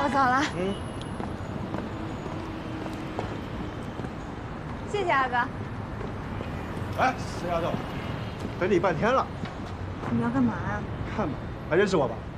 我走了。 嗯。 谢谢阿哥。 哎，死丫头，等你半天了。 你要干嘛呀？ 看吧，还认识我吧？